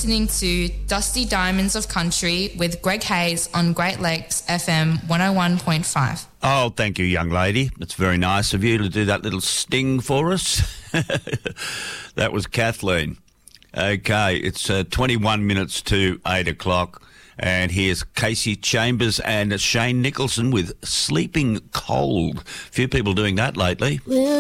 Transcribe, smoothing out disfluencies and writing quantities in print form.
listening to Dusty Diamonds of Country with Greg Hayes on Great Lakes FM 101.5. Oh, thank you, young lady. It's very nice of you to do that little sting for us. That was Kathleen. Okay, it's 21 minutes to 8 o'clock, and here's Casey Chambers and Shane Nicholson with Sleeping Cold. A few people doing that lately.